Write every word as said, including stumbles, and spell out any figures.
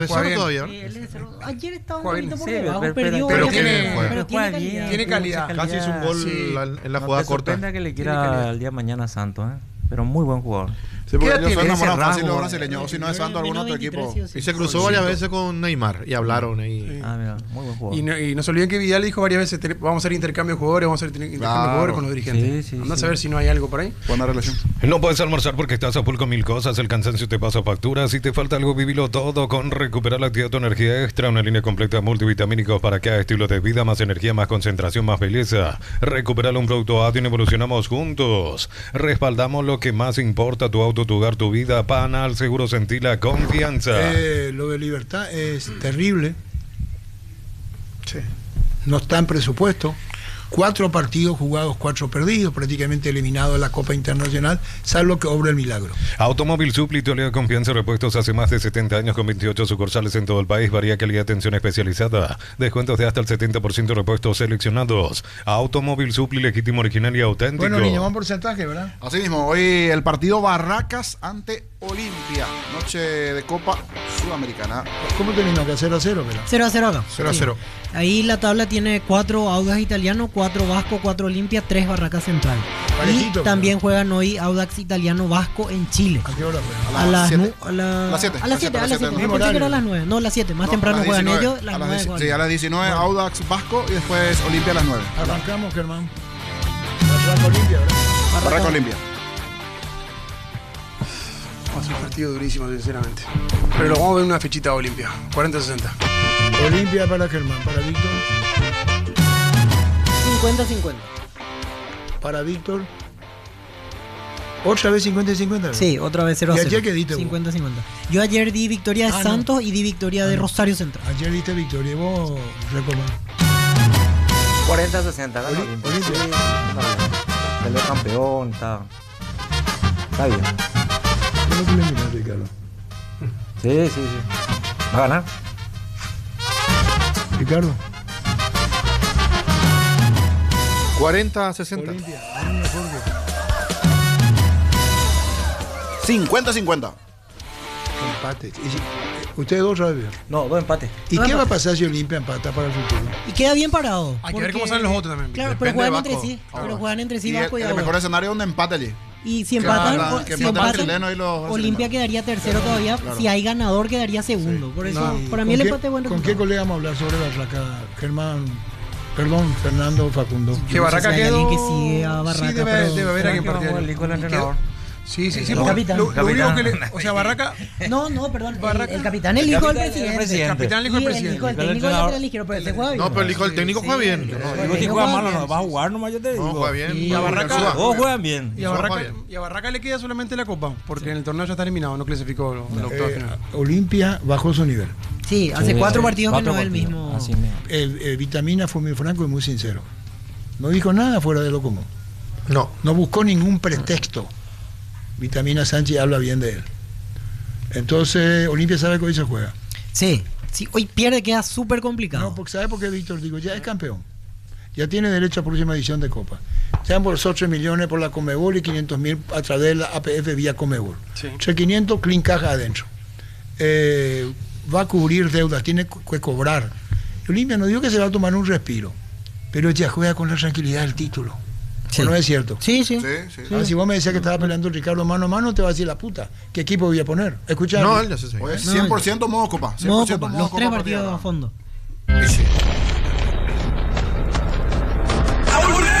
Cerro todavía, ¿no? Sí, él es Cerro. Ayer estaba un Juega poquito bien. por Sí, debajo, pero- perdió. pero pero tiene- tiene, juega. pero tiene Juega calidad. bien, Tiene calidad. mucha Casi hizo un gol Sí. la- en la No jugada te corta. sorprenda que le Tiene calidad. quiera el día de mañana Santos, ¿eh? Pero muy buen jugador. Sí, porque ¿Qué edad ellos son tiene? enamorados Ese fácil los rasgo, brasileños, o si no es Santos, algún Menos otro veintitrés, equipo. sí o sí. Y se cruzó varias veces con Neymar y hablaron ahí. Sí. Ah, mira, muy buen jugador. Y no, y no se olviden que Vidal dijo varias veces, te- vamos a hacer intercambio de jugadores, vamos a hacer intercambio Claro. de jugadores con los dirigentes. Sí, sí, Andá sí. a ver si no hay algo por ahí. Buena relación. No puedes almorzar porque estás a full con mil cosas, el cansancio te pasa factura, si te falta algo, vivilo todo con Recuperar la Actividad Tu Energía Extra, una línea completa de multivitamínicos para cada estilo de vida, más energía, más concentración, más belleza. Recuperar un producto Adyen, evolucionamos juntos. Respaldamos lo que más importa, tu auto, tu hogar, tu vida. Panal, seguro, sentí la confianza. Eh, lo de Libertad es terrible. Sí. No está en presupuesto. Cuatro partidos jugados, cuatro perdidos, prácticamente eliminado de la Copa Internacional, salvo que obra el milagro. Automóvil Supli, tu aliado de confianza, repuestos hace más de setenta años con veintiocho sucursales en todo el país, varía calidad, atención especializada, descuentos de hasta el setenta por ciento de repuestos seleccionados. Automóvil Supli, legítimo, original y auténtico. Bueno, niño, buen porcentaje, ¿verdad? Así mismo, hoy el partido Barracas ante Olimpia, noche de Copa Sudamericana. ¿Cómo terminó? ¿Que cero a cero, ¿verdad? cero a cero acá. cero a cero. Ahí la tabla tiene cuatro Audax Italiano, cuatro Vasco, cuatro Olimpia, tres Barracas Central. Parejito, Y también juegan hoy Audax Italiano Vasco en Chile. ¿A qué hora fue? A las siete. nu- a la- A las siete. A las siete, a las siete. Mismo Yo pensé que horario. era a las nueve. No, a las siete. Más No, temprano a las juegan diecinueve, ellos, las a las nueve. dieci- juegan. Sí, a las diecinueve Audax Vasco y después Olimpia a las nueve. Arrancamos, Germán. Barraca Olimpia, ¿verdad? Barraca Olimpia. Va a ser un partido durísimo, sinceramente. Pero lo vamos a ver en una fechita de Olimpia. cuarenta a sesenta. Olimpia para Germán, para Víctor, cincuenta cincuenta. para Víctor. Otra vez cincuenta y cincuenta. ¿verdad? Sí, otra vez cero a ¿Y cero. ayer qué diste vos? cincuenta cincuenta. Yo ayer di victoria de Ah, no. Santos y di victoria de Ah, no. Rosario Central. Ayer diste victoria y vos, Recomán. cuarenta a sesenta, gana Oli- Olimpia. Olimpia. Sí, está bien. Salió campeón, está. Está bien. ¿Cómo que le miras, Ricardo? Sí, sí, sí. Va a ganar. Ricardo. cuarenta a sesenta. Olimpia, es mejor que cincuenta cincuenta. empate. Y si- Ustedes dos saben. No, dos empates. ¿Y Ah, qué va a empate. pasar si Olimpia empata para el futuro? Y queda bien parado. Hay que ver porque- cómo salen los otros también. Claro, Depende pero juegan de entre Vasco. sí. Ah, Pero juegan entre sí Y Vasco y el, el Audax. mejor escenario es un empate allí. Y si Que empatan, empatan- o- que si empatan empatan, el chileno y los brasileños. Olimpia quedaría tercero todavía. Claro. Si hay ganador, quedaría segundo. Por eso, No, para ¿con mí el qué- empate es buen ¿Con qué resultado. colega vamos a hablar sobre Barraca? Germán, perdón, Fernando, Facundo. Que No sé Barraca si hay quedó... alguien que sigue a Barraca, Sí, debe, pero- debe haber ¿Será alguien que vamos partidario. a elegir el Quedó- entrenador? Sí, sí, sí. El porque capitán. Lo, lo único Capitán. que le... O sea, Barraca... No, no, perdón. El, Barraca- el capitán es el hijo del capitán- el presidente. presidente. El capitán es el hijo del Y el presidente. hijo del El técnico entrenador- lateral izquierdo, pero ese juega bien. No, pero el hijo del técnico juega bien. Sí, No, el Digo, si técnico juega juega malo, bien. no va a jugar nomás, yo te digo. no, juega bien. Y a Barraca- Suba. Todos juegan bien. Y a, Eso Barraca, juega bien. y a Barraca le queda solamente la Copa, porque en el torneo ya está eliminado, no clasificó lo- la octava Eh, final. Olimpia bajó su nivel. Sí, hace Sí, cuatro sí. partidos Cuatro que no es el partidos. mismo. Así mismo. El, el Vitamina fue muy franco y muy sincero. No dijo nada fuera de lo común. No. No buscó ningún pretexto. Vitamina Sánchez habla bien de él. Entonces, Olimpia sabe que hoy se juega. Sí, sí, hoy pierde, queda súper complicado. No, porque ¿sabe por qué, Víctor? Digo, ya es campeón. Ya tiene derecho a próxima edición de Copa. Se han bolsado tres millones por la Comebol y quinientos mil a través de la A P F vía Comebol. Sí. Entre quinientos, clean caja adentro. Eh, va a cubrir deudas, tiene que cobrar. Olimpia no digo que se va a tomar un respiro, pero ya juega con la tranquilidad del título. Sí. ¿O no es cierto? Sí, sí. Sí, sí. Ah, si vos me decías que estaba peleando Ricardo mano a mano, te va a decir la puta. ¿Qué equipo voy a poner? Escucha. No, él ya se sabe. Pues No, cien por ciento modo Copa. cien Modo por ciento Copa, modo los tres Copa partidos partida. a fondo. Sí, sí.